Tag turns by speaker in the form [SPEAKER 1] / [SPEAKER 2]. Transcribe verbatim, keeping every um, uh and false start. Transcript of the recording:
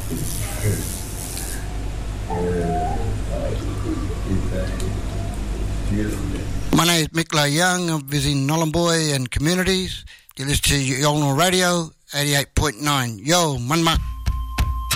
[SPEAKER 1] My name is Mick Young. I'm visiting Nhulunbuy and communities. You listen to Yolngu Radio, eighty-eight point nine. Yo, Manmak.